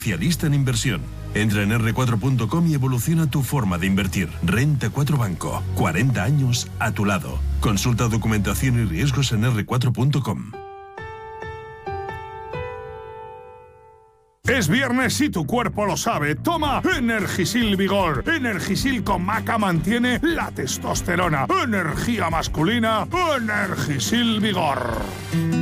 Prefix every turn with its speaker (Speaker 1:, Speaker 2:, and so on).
Speaker 1: Especialista en inversión. Entra en r4.com y evoluciona tu forma de invertir. Renta 4 Banco. 40 años a tu lado. Consulta documentación y riesgos en r4.com.
Speaker 2: Es viernes y tu cuerpo lo sabe. Toma Energisil Vigor. Energisil con maca mantiene la testosterona. Energía masculina. Energisil Vigor.